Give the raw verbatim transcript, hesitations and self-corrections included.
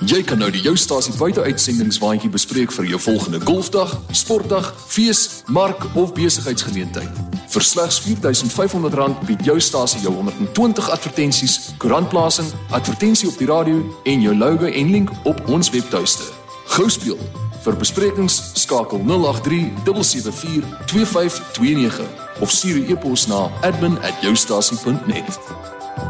Jy kan nou die Jou Stasie buiteuitsendings-waandjie bespreek vir jou volgende golfdag, sportdag, fees, mark of besigheidsgeleentheid. Vir slegs vier duisend vyf honderd rand bied Jou Stasie jou honderd en twintig advertensies, koerantplasing, advertensie op die radio en jou logo en link op ons webtuiste. Gou speel. Vir besprekings skakel nul agt drie sewe sewe vier twee vyf twee nege of stuur 'n e-pos na admin at joustasie punt net.